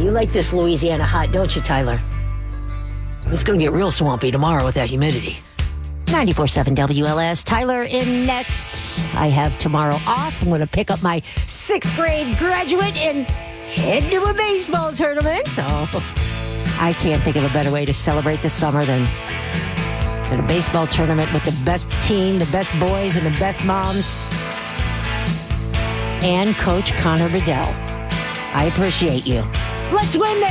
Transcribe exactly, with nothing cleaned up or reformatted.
You like this Louisiana hot, don't you, Tyler? It's going to get real swampy tomorrow with that humidity. ninety-four point seven W L S. Tyler in next. I have tomorrow off. I'm going to pick up my sixth grade graduate and head to a baseball tournament. So I can't think of a better way to celebrate the summer than at a baseball tournament with the best team, the best boys, and the best moms. And Coach Connor Bedell. I appreciate you. Let's win this.